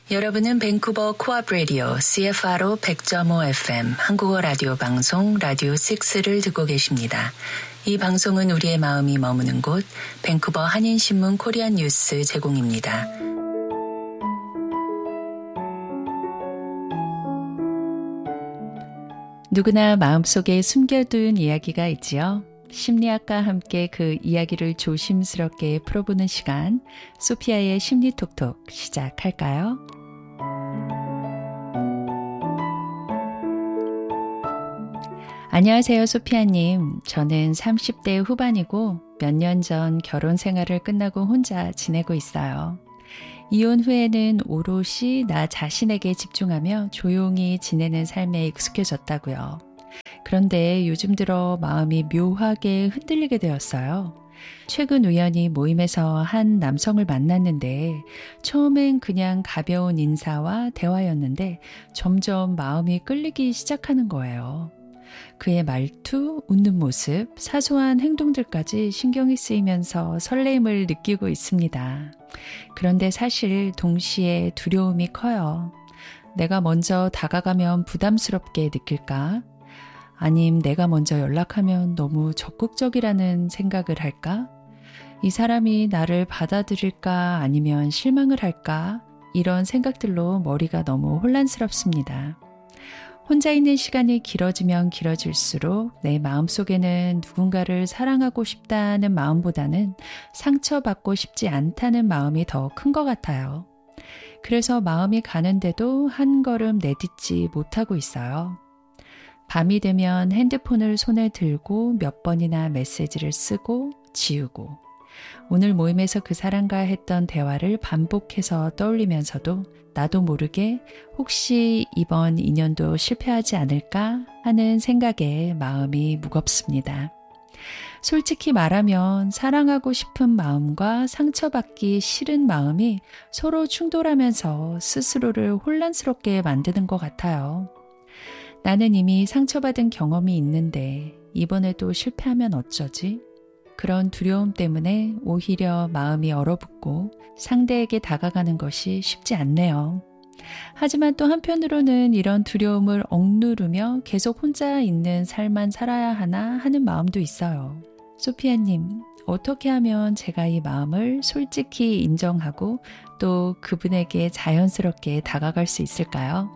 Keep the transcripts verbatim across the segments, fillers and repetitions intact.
여러분은 밴쿠버 코앞 라디오 씨에프알오 백 점 오 에프엠 한국어 라디오 방송 라디오 육를 듣고 계십니다. 이 방송은 우리의 마음이 머무는 곳 밴쿠버 한인신문 코리안 뉴스 제공입니다. 누구나 마음속에 숨겨둔 이야기가 있지요. 심리학과 함께 그 이야기를 조심스럽게 풀어보는 시간, 소피아의 심리톡톡 시작할까요? 안녕하세요, 소피아님. 저는 삼십 대 후반이고 몇 년 전 결혼 생활을 끝나고 혼자 지내고 있어요. 이혼 후에는 오롯이 나 자신에게 집중하며 조용히 지내는 삶에 익숙해졌다고요. 그런데 요즘 들어 마음이 묘하게 흔들리게 되었어요. 최근 우연히 모임에서 한 남성을 만났는데 처음엔 그냥 가벼운 인사와 대화였는데 점점 마음이 끌리기 시작하는 거예요. 그의 말투, 웃는 모습, 사소한 행동들까지 신경이 쓰이면서 설레임을 느끼고 있습니다. 그런데 사실 동시에 두려움이 커요. 내가 먼저 다가가면 부담스럽게 느낄까? 아님 내가 먼저 연락하면 너무 적극적이라는 생각을 할까? 이 사람이 나를 받아들일까 아니면 실망을 할까? 이런 생각들로 머리가 너무 혼란스럽습니다. 혼자 있는 시간이 길어지면 길어질수록 내 마음속에는 누군가를 사랑하고 싶다는 마음보다는 상처받고 싶지 않다는 마음이 더 큰 것 같아요. 그래서 마음이 가는데도 한 걸음 내딛지 못하고 있어요. 밤이 되면 핸드폰을 손에 들고 몇 번이나 메시지를 쓰고 지우고 오늘 모임에서 그 사람과 했던 대화를 반복해서 떠올리면서도 나도 모르게 혹시 이번 인연도 실패하지 않을까 하는 생각에 마음이 무겁습니다. 솔직히 말하면 사랑하고 싶은 마음과 상처받기 싫은 마음이 서로 충돌하면서 스스로를 혼란스럽게 만드는 것 같아요. 나는 이미 상처받은 경험이 있는데 이번에도 실패하면 어쩌지? 그런 두려움 때문에 오히려 마음이 얼어붙고 상대에게 다가가는 것이 쉽지 않네요. 하지만 또 한편으로는 이런 두려움을 억누르며 계속 혼자 있는 삶만 살아야 하나 하는 마음도 있어요. 소피아님, 어떻게 하면 제가 이 마음을 솔직히 인정하고 또 그분에게 자연스럽게 다가갈 수 있을까요?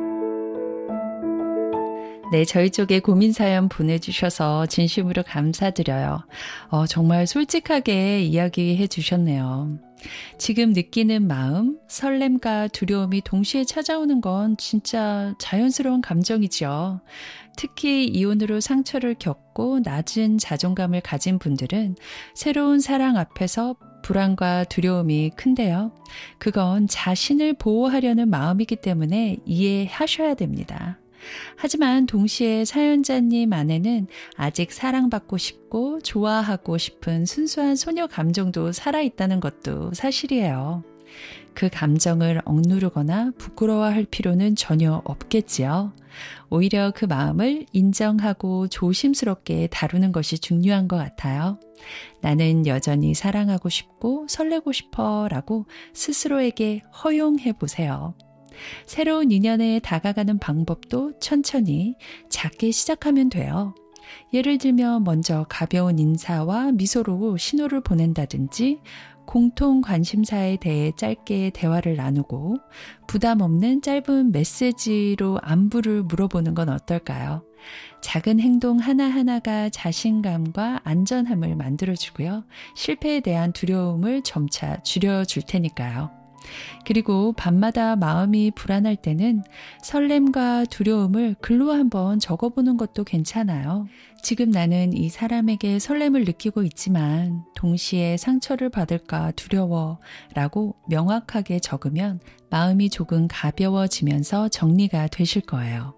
네, 저희 쪽에 고민 사연 보내주셔서 진심으로 감사드려요. 어, 정말 솔직하게 이야기해 주셨네요. 지금 느끼는 마음, 설렘과 두려움이 동시에 찾아오는 건 진짜 자연스러운 감정이죠. 특히 이혼으로 상처를 겪고 낮은 자존감을 가진 분들은 새로운 사랑 앞에서 불안과 두려움이 큰데요. 그건 자신을 보호하려는 마음이기 때문에 이해하셔야 됩니다. 하지만 동시에 사연자님 안에는 아직 사랑받고 싶고 좋아하고 싶은 순수한 소녀 감정도 살아있다는 것도 사실이에요. 그 감정을 억누르거나 부끄러워할 필요는 전혀 없겠지요. 오히려 그 마음을 인정하고 조심스럽게 다루는 것이 중요한 것 같아요. 나는 여전히 사랑하고 싶고 설레고 싶어 라고 스스로에게 허용해 보세요. 새로운 인연에 다가가는 방법도 천천히 작게 시작하면 돼요. 예를 들면 먼저 가벼운 인사와 미소로 신호를 보낸다든지 공통 관심사에 대해 짧게 대화를 나누고 부담 없는 짧은 메시지로 안부를 물어보는 건 어떨까요? 작은 행동 하나하나가 자신감과 안전함을 만들어주고요. 실패에 대한 두려움을 점차 줄여줄 테니까요. 그리고 밤마다 마음이 불안할 때는 설렘과 두려움을 글로 한번 적어보는 것도 괜찮아요. 지금 나는 이 사람에게 설렘을 느끼고 있지만 동시에 상처를 받을까 두려워 라고 명확하게 적으면 마음이 조금 가벼워지면서 정리가 되실 거예요.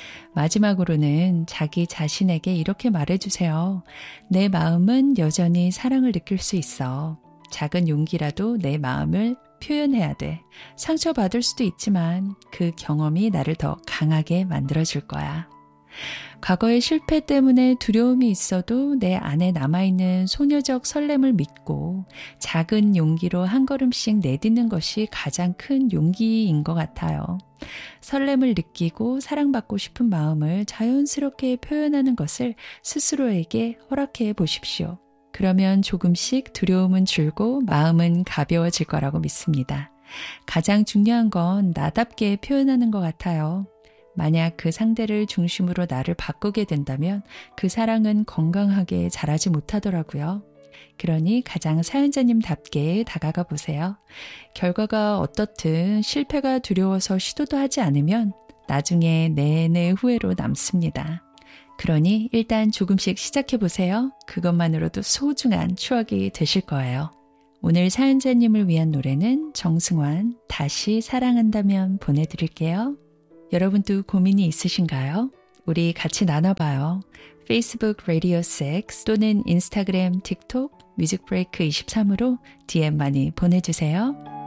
마지막으로는 자기 자신에게 이렇게 말해주세요. 내 마음은 여전히 사랑을 느낄 수 있어. 작은 용기라도 내 마음을 표현해야 돼. 상처받을 수도 있지만 그 경험이 나를 더 강하게 만들어줄 거야. 과거의 실패 때문에 두려움이 있어도 내 안에 남아있는 소녀적 설렘을 믿고 작은 용기로 한 걸음씩 내딛는 것이 가장 큰 용기인 것 같아요. 설렘을 느끼고 사랑받고 싶은 마음을 자연스럽게 표현하는 것을 스스로에게 허락해 보십시오. 그러면 조금씩 두려움은 줄고 마음은 가벼워질 거라고 믿습니다. 가장 중요한 건 나답게 표현하는 것 같아요. 만약 그 상대를 중심으로 나를 바꾸게 된다면 그 사랑은 건강하게 자라지 못하더라고요. 그러니 가장 사연자님답게 다가가 보세요. 결과가 어떻든 실패가 두려워서 시도도 하지 않으면 나중에 내내 후회로 남습니다. 그러니 일단 조금씩 시작해 보세요. 그것만으로도 소중한 추억이 되실 거예요. 오늘 사연자님을 위한 노래는 정승환 다시 사랑한다면 보내드릴게요. 여러분도 고민이 있으신가요? 우리 같이 나눠봐요. 페이스북 라디오 식스 또는 인스타그램, 틱톡, 뮤직브레이크 이십삼으로 디엠 많이 보내주세요.